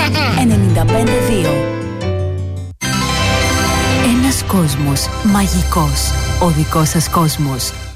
95-2. Ένας κόσμος μαγικός. Ο δικός σας κόσμος.